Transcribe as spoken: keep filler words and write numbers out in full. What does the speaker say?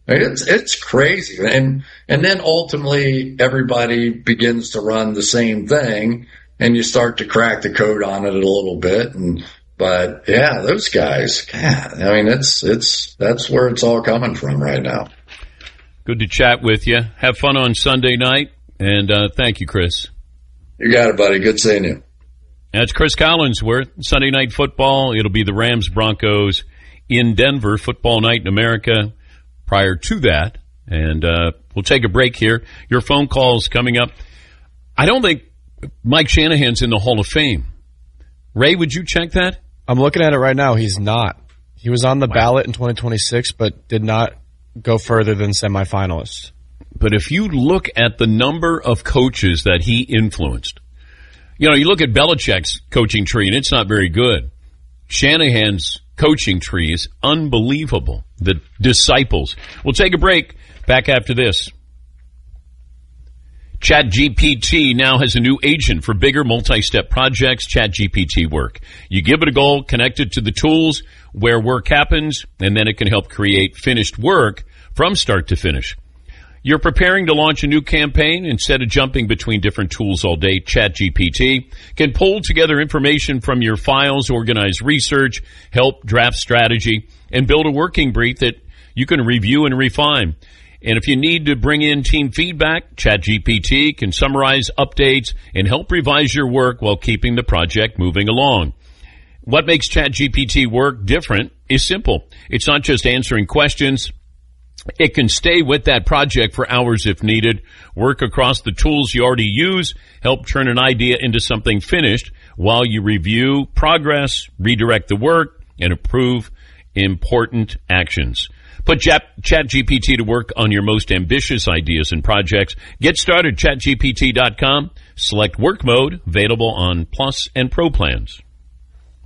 I mean, it's it's crazy, and and then ultimately everybody begins to run the same thing, and you start to crack the code on it a little bit. And but yeah, those guys, God, I mean, it's it's that's where it's all coming from right now. Good to chat with you. Have fun on Sunday night, and uh, thank you, Chris. You got it, buddy. Good seeing you. That's Chris Collinsworth. Sunday night football. It'll be the Rams Broncos in Denver. Football night in America. Prior to that, and uh, we'll take a break here. Your phone calls coming up. I don't think Mike Shanahan's in the Hall of Fame. Ray, would you check that? I'm looking at it right now. He's not. He was on the wow. ballot in twenty twenty-six, but did not go further than semifinalists. But if you look at the number of coaches that he influenced, you know, you look at Belichick's coaching tree, and it's not very good. Shanahan's coaching tree is unbelievable. The disciples. We'll take a break. Back after this. ChatGPT now has a new agent for bigger multi-step projects, ChatGPT Work. You give it a goal, connect it to the tools where work happens, and then it can help create finished work from start to finish. You're preparing to launch a new campaign. Instead of jumping between different tools all day, ChatGPT can pull together information from your files, organize research, help draft strategy, and build a working brief that you can review and refine. And if you need to bring in team feedback, ChatGPT can summarize updates and help revise your work while keeping the project moving along. What makes ChatGPT Work different is simple. It's not just answering questions. It can stay with that project for hours if needed, work across the tools you already use, help turn an idea into something finished while you review progress, redirect the work, and approve important actions. Put ChatGPT to work on your most ambitious ideas and projects. Get started, chat G P T dot com. Select work mode, available on Plus and Pro plans.